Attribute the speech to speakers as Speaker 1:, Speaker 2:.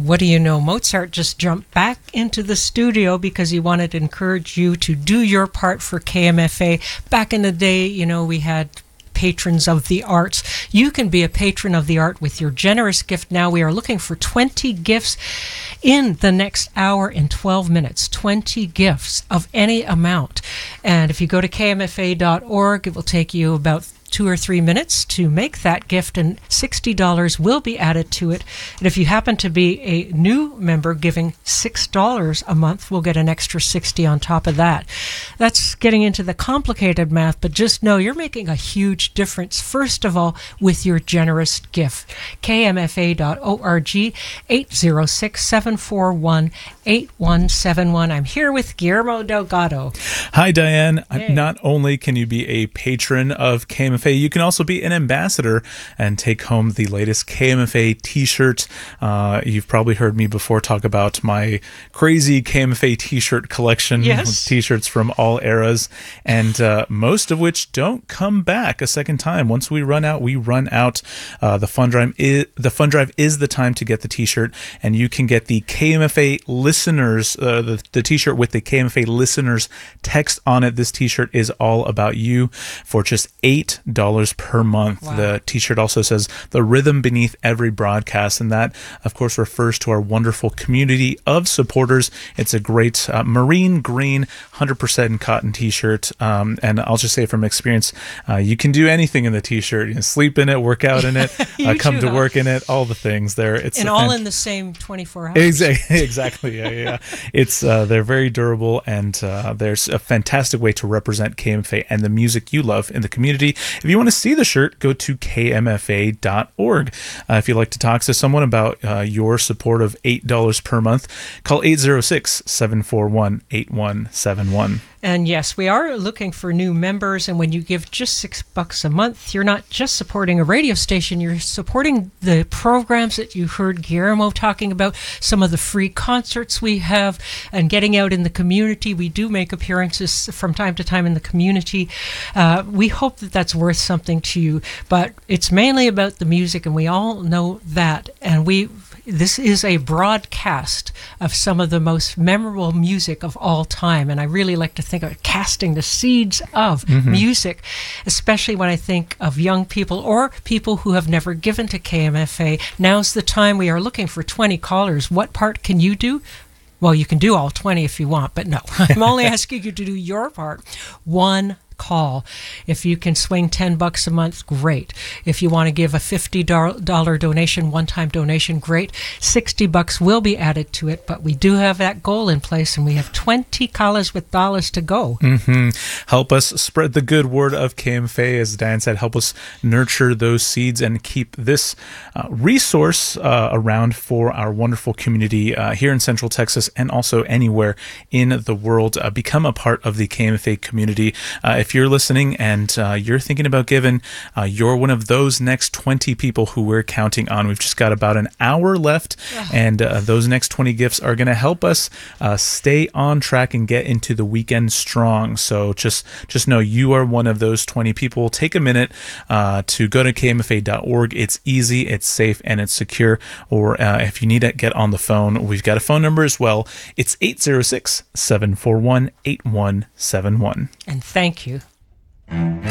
Speaker 1: what do you know? Mozart just jumped back into the studio because he wanted to encourage you to do your part for KMFA. Back in the day, we had patrons of the arts. You can be a patron of the art with your generous gift now. We are looking for 20 gifts in the next hour and 12 minutes. 20 gifts of any amount. And if you go to kmfa.org, it will take you about 2 or 3 minutes to make that gift, and $60 will be added to it. And if you happen to be a new member giving $6 a month, we'll get an extra $60 on top of that. That's getting into the complicated math, but just know you're making a huge difference, first of all, with your generous gift. KMFA.org, 806-741-8171. I'm here with Guillermo Delgado.
Speaker 2: Hi, Diane.
Speaker 1: Hey.
Speaker 2: Not only can you be a patron of KMFA, you can also be an ambassador and take home the latest KMFA t-shirt. You've probably heard me before talk about my crazy KMFA t-shirt collection.
Speaker 1: Yes.
Speaker 2: With t-shirts from all eras, and most of which don't come back a second time. Once we run out, we run out. The fun drive is the time to get the t-shirt, and you can get the KMFA listeners, the t-shirt with the KMFA listeners text on it. This t-shirt is all about you for just $8 per month.
Speaker 1: Wow.
Speaker 2: The t-shirt also says the rhythm beneath every broadcast, and that of course refers to our wonderful community of supporters. It's a great marine green 100% cotton t-shirt, and I'll just say from experience, you can do anything in the t-shirt. You can sleep in it, work out in it, come to work in it, all the things there. It's
Speaker 1: all in the same 24 hours.
Speaker 2: Exactly. Yeah. It's they're very durable, and there's a fantastic way to represent KMFA and the music you love in the community. If you want to see the shirt, go to kmfa.org. If you'd like to talk to someone about your support of $8 per month, call 806-741-8171.
Speaker 1: And yes, we are looking for new members, and when you give just $6 a month, you're not just supporting a radio station, you're supporting the programs that you heard Guillermo talking about, some of the free concerts we have, and getting out in the community. We do make appearances from time to time in the community. We hope that that's worth something to you, but it's mainly about the music, and we all know that, and this is a broadcast of some of the most memorable music of all time, and I really like to think of casting the seeds of music, especially when I think of young people or people who have never given to KMFA. Now's the time. We are looking for 20 callers. What part can you do? Well, you can do all 20 if you want, but no, I'm only asking you to do your part. One call. If you can swing $10 a month, great. If you want to give a $50 donation, one-time donation, great. $60 will be added to it, but we do have that goal in place, and we have 20 callers with dollars to go.
Speaker 2: Help us spread the good word of KMFA, as Diane said. Help us nurture those seeds and keep this resource around for our wonderful community here in Central Texas and also anywhere in the world. Become a part of the KMFA community. If you're listening and you're thinking about giving, you're one of those next 20 people who we're counting on. We've just got about an hour left, and those next 20 gifts are going to help us stay on track and get into the weekend strong. So just know you are one of those 20 people. Take a minute to go to kmfa.org. It's easy, it's safe, and it's secure. Or if you need to get on the phone, we've got a phone number as well. It's 806-741-8171.
Speaker 1: And thank you.